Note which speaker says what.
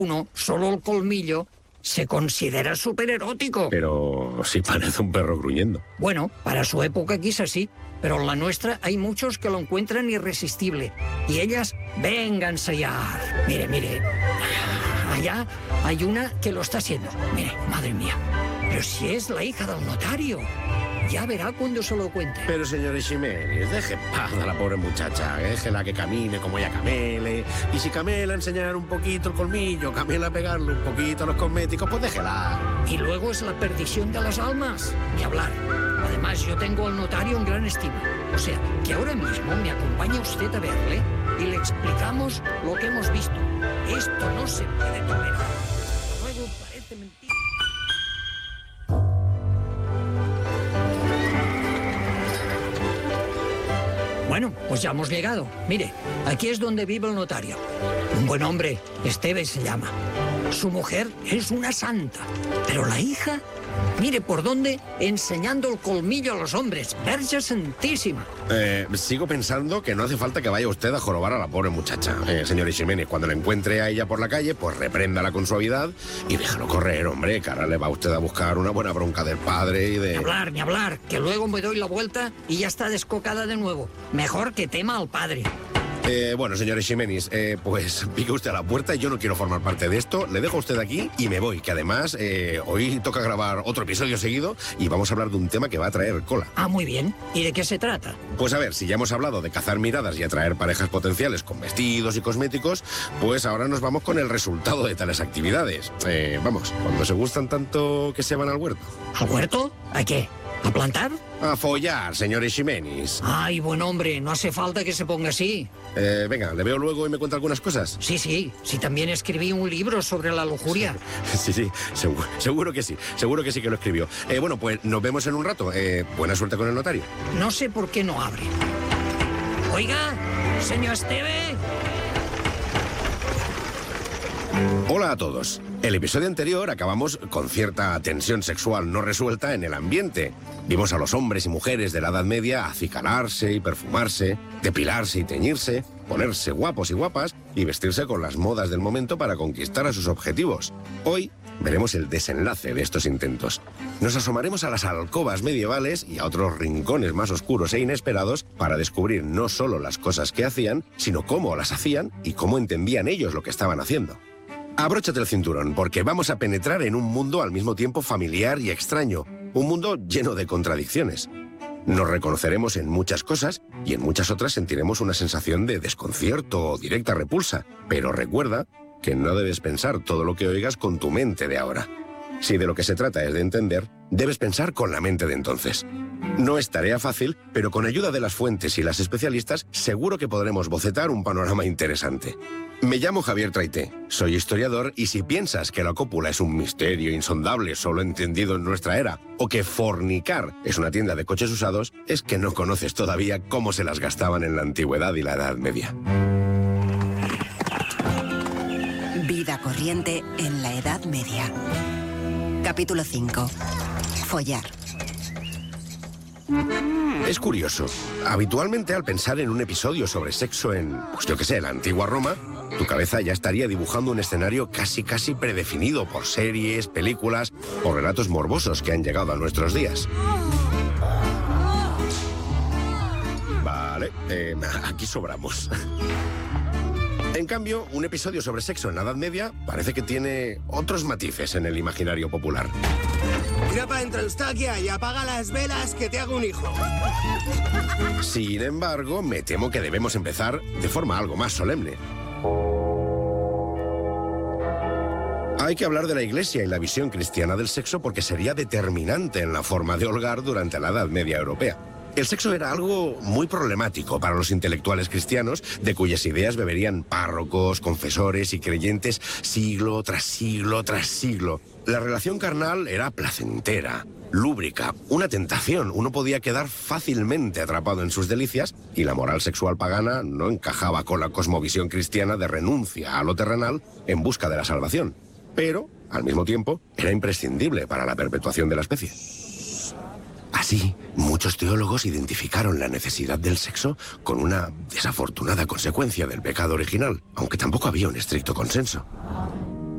Speaker 1: uno, solo el colmillo, se considera supererótico.
Speaker 2: Pero sí parece un perro gruñendo.
Speaker 1: Bueno, para su época quizás sí, pero en la nuestra hay muchos que lo encuentran irresistible. Y ellas, venga a ensayar. Mire, mire, allá hay una que lo está haciendo. Mire, madre mía, pero si es la hija del notario. Ya verá cuando se lo cuente.
Speaker 2: Pero, señor Ximénez, deje en paz a la pobre muchacha. Déjela que camine como ella camele. Y si camela a enseñar un poquito el colmillo, camela a pegarle un poquito a los cosméticos, pues déjela.
Speaker 1: Y luego es la perdición de las almas. Ni hablar. Además, yo tengo al notario en gran estima. O sea, que ahora mismo me acompaña usted a verle y le explicamos lo que hemos visto. Esto no se puede tolerar. Luego parece mentira. Bueno, pues ya hemos llegado. Mire, aquí es donde vive el notario. Un buen hombre, Esteve se llama. Su mujer es una santa. Pero la hija, mire por dónde, enseñando el colmillo a los hombres. Verge Santísima.
Speaker 2: Sigo pensando que no hace falta que vaya usted a jorobar a la pobre muchacha. Señor Ximénez, cuando la encuentre a ella por la calle, pues repréndala con suavidad y déjalo correr, hombre, que ahora le va usted a buscar una buena bronca del padre y de...
Speaker 1: Ni hablar, que luego me doy la vuelta y ya está descocada de nuevo. Mejor que tema al padre.
Speaker 2: Bueno, señor Ximénez, pues pique usted a la puerta y yo no quiero formar parte de esto. Le dejo a usted aquí y me voy, que además hoy toca grabar otro episodio seguido y vamos a hablar de un tema que va a traer cola.
Speaker 1: Ah, muy bien. ¿Y de qué se trata?
Speaker 2: Pues a ver, si ya hemos hablado de cazar miradas y atraer parejas potenciales con vestidos y cosméticos, pues ahora nos vamos con el resultado de tales actividades. Vamos, cuando se gustan tanto que se van al huerto.
Speaker 1: ¿Al huerto? ¿A qué? ¿A plantar?
Speaker 2: A follar, señor Ximénez.
Speaker 1: Ay, buen hombre, no hace falta que se ponga así.
Speaker 2: Venga, ¿le veo luego y me cuenta algunas cosas?
Speaker 1: Sí, también escribí un libro sobre la lujuria.
Speaker 2: Sí, seguro que sí que lo escribió. Bueno, pues nos vemos en un rato. Buena suerte con el notario.
Speaker 1: No sé por qué no abre. Oiga, señor Esteve.
Speaker 2: Hola a todos. El episodio anterior acabamos con cierta tensión sexual no resuelta en el ambiente. Vimos a los hombres y mujeres de la Edad Media acicalarse y perfumarse, depilarse y teñirse, ponerse guapos y guapas y vestirse con las modas del momento para conquistar a sus objetivos. Hoy veremos el desenlace de estos intentos. Nos asomaremos a las alcobas medievales y a otros rincones más oscuros e inesperados para descubrir no solo las cosas que hacían, sino cómo las hacían y cómo entendían ellos lo que estaban haciendo. Abróchate el cinturón, porque vamos a penetrar en un mundo al mismo tiempo familiar y extraño, un mundo lleno de contradicciones. Nos reconoceremos en muchas cosas y en muchas otras sentiremos una sensación de desconcierto o directa repulsa, pero recuerda que no debes pensar todo lo que oigas con tu mente de ahora. Si de lo que se trata es de entender, debes pensar con la mente de entonces. No es tarea fácil, pero con ayuda de las fuentes y las especialistas, seguro que podremos bocetar un panorama interesante. Me llamo Javier Traité, soy historiador y si piensas que la cópula es un misterio insondable solo entendido en nuestra era, o que fornicar es una tienda de coches usados, es que no conoces todavía cómo se las gastaban en la antigüedad y la Edad Media.
Speaker 3: Vida corriente en la Edad Media. Capítulo 5. Follar.
Speaker 2: Es curioso. Habitualmente al pensar en un episodio sobre sexo en, pues yo qué sé, la antigua Roma, tu cabeza ya estaría dibujando un escenario casi predefinido por series, películas o relatos morbosos que han llegado a nuestros días. Vale, aquí sobramos. En cambio, un episodio sobre sexo en la Edad Media parece que tiene otros matices en el imaginario popular.
Speaker 4: Tira para dentro, Eustaquia, y apaga las velas que te hago un hijo.
Speaker 2: Sin embargo, me temo que debemos empezar de forma algo más solemne. Hay que hablar de la Iglesia y la visión cristiana del sexo porque sería determinante en la forma de holgar durante la Edad Media europea. El sexo era algo muy problemático para los intelectuales cristianos, de cuyas ideas beberían párrocos, confesores y creyentes siglo tras siglo tras siglo. La relación carnal era placentera, lúbrica, una tentación. Uno podía quedar fácilmente atrapado en sus delicias y la moral sexual pagana no encajaba con la cosmovisión cristiana de renuncia a lo terrenal en busca de la salvación. Pero, al mismo tiempo, era imprescindible para la perpetuación de la especie. Así, muchos teólogos identificaron la necesidad del sexo con una desafortunada consecuencia del pecado original, aunque tampoco había un estricto consenso.